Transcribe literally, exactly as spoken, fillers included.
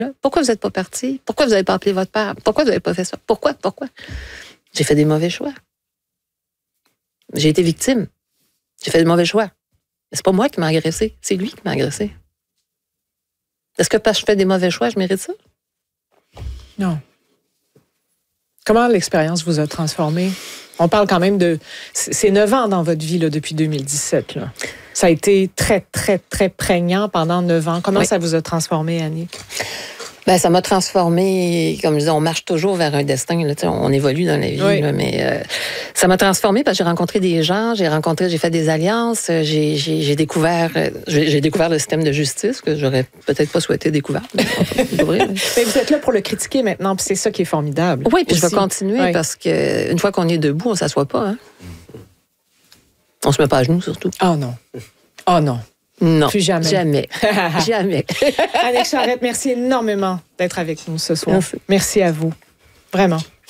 Pourquoi vous n'êtes pas parti? Pourquoi vous n'avez pas appelé votre père? Pourquoi vous n'avez pas fait ça? Pourquoi? Pourquoi? J'ai fait des mauvais choix. J'ai été victime. J'ai fait des mauvais choix. C'est pas moi qui m'a agressé, c'est lui qui m'a agressé. Est-ce que parce que je fais des mauvais choix, je mérite ça? Non. Comment l'expérience vous a transformé? On parle quand même de... C'est neuf ans dans votre vie là, depuis deux mille dix-sept. Là. Ça a été très, très, très prégnant pendant neuf ans. Comment oui. ça vous a transformé, Annick? Ben, ça m'a transformé, comme je disais, on marche toujours vers un destin, là, on évolue dans la vie, oui. là, mais euh, ça m'a transformé parce que j'ai rencontré des gens, j'ai rencontré, j'ai fait des alliances, j'ai, j'ai, j'ai découvert, j'ai, j'ai découvert le système de justice que j'aurais peut-être pas souhaité découvrir. Mais vous êtes là pour le critiquer maintenant, puis c'est ça qui est formidable. Oui, puis je vais continuer oui. parce que une fois qu'on est debout, on s'assoit pas, hein. On se met pas à genoux surtout. Oh non, oh non. Non, plus jamais. Jamais. jamais. Annick Charrette, merci énormément d'être avec nous ce soir. Merci. Merci à vous. Vraiment.